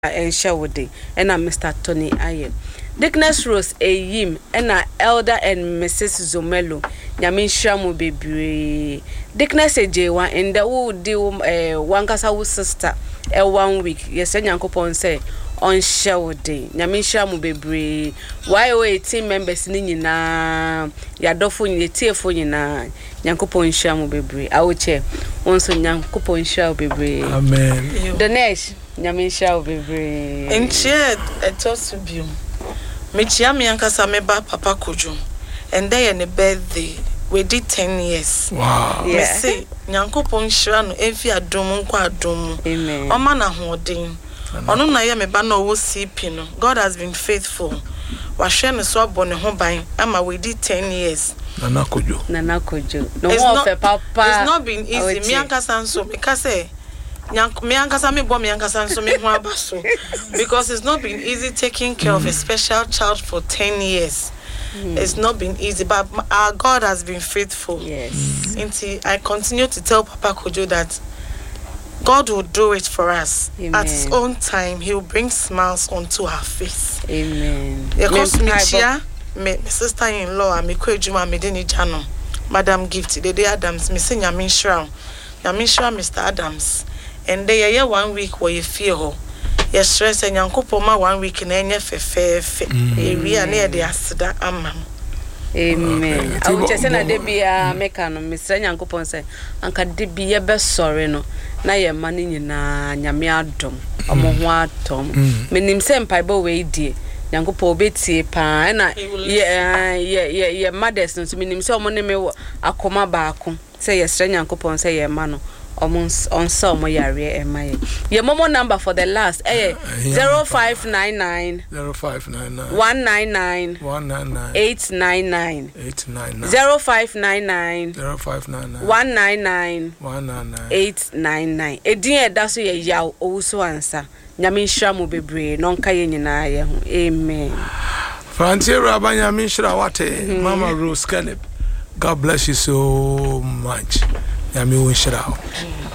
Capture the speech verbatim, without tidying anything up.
enshawode ena Mister Tony Aye Dickness Rose Eyim ena Elder and Missus Zomelo nyame nhwamu bebre Dickness ejewa in the wo di eh wankasa wo sister e one week yes nyankopon say on shawode nyame nhwamu bebre why o eighteen members ni nyina yadofo nyine tiefo nyina nyankopon nhwamu bebre awoche wonso nyankopon nhwamu bebre amen the next nyame nhwamu bebre enche etosubium mechia me ankasa meba papa kojo and then the birthday we did ten years. Wow. Yeah. Me say nyankopon hira no efi adom nko adom. Amen. Oma na hoden. Ono na ye me ba na wo C P no. God has been faithful. Wa hwe ne so abo ne ho ban ama we did ten years. Nana kojo. Nana kojo. No more for papa. It's not been easy. Me ankasa nso me ka say nyank me ankasa me bo me ankasa nso me ho abaso because it's not been easy taking care mm. of a special child for ten years. Mm. It's not been easy, but our God has been faithful. Yes. Mm. I continue to tell Papa Kojo that God will do it for us. Amen. At his own time. He will bring smiles onto our face. Amen. Because me chia, me sister-in-law, me kwejuma me deni jano, Madam Gift, the day Adams, me say Nyamin Shroud, Nyamin Shroud, Mister Adams, and they are one week where you feel. Yes, stress and Yankopoma one week in any fair we are near the Asada Amam. Amen. I would just say that they be a mechanic, Mister Yankopon say, and can they be a best sorry no? Na your money in a Yamiadom, or Mohua Tom. Meaning same Bible way, dear. Yankopo Betsy pa, and I, yeah, yeah, yeah, yeah, mothers, and to mean so many me a coma back. Say yes, Yankopon say a mano. Almost on some yari and my your momo number for the last eh zero five nine nine zero five nine nine one nine nine one nine nine eight nine nine eight nine nine zero five nine nine zero five nine nine one nine nine one nine nine eight nine nine. Edin e da so ye yaw owuso ansa nyame nhira mo bebre no nka ye nyina ye ho amen. Frontier Rabba nyame nhira wate Mama Rose Caleb, God bless you so much. Nyame wo nhira.